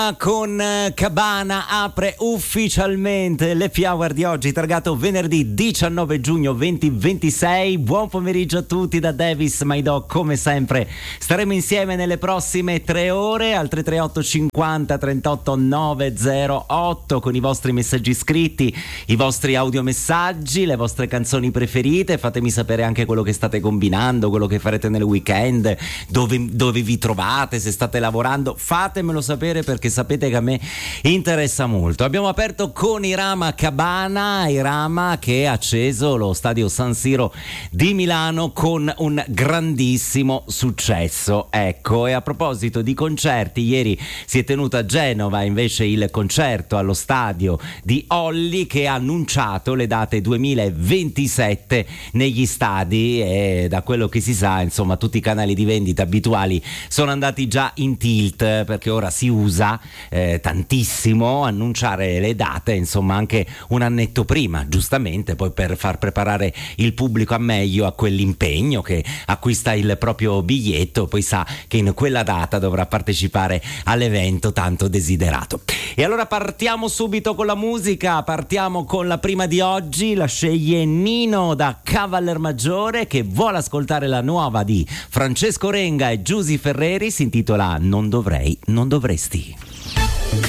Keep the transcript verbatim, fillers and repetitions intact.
Con Cabana apre ufficialmente l'Happy Hour di oggi, targato venerdì diciannove giugno duemilaventisei. Buon pomeriggio a tutti da Davis Maidò. Come sempre staremo insieme nelle prossime tre ore al tre tre otto cinquanta trentotto novecentotto con i vostri messaggi scritti, i vostri audiomessaggi, le vostre canzoni preferite. Fatemi sapere anche quello che state combinando, quello che farete nel weekend, dove, dove vi trovate, se state lavorando. Fatemelo sapere, perché sapete che a me interessa molto. Abbiamo aperto con Irama Cabana, Irama che ha acceso lo stadio San Siro di Milano con un grandissimo successo. Ecco, e a proposito di concerti, ieri si è tenuto a Genova invece il concerto allo stadio di Olli, che ha annunciato le date duemilaventisette negli stadi, e da quello che si sa, insomma, tutti i canali di vendita abituali sono andati già in tilt, perché ora si usa Eh, tantissimo annunciare le date, insomma, anche un annetto prima, giustamente, poi per far preparare il pubblico a meglio a quell'impegno, che acquista il proprio biglietto, poi sa che in quella data dovrà partecipare all'evento tanto desiderato. E allora partiamo subito con la musica, partiamo con la prima di oggi, la sceglie Nino da Cavallermaggiore, che vuole ascoltare la nuova di Francesco Renga e Giusy Ferreri, si intitola Non dovrei, non dovresti.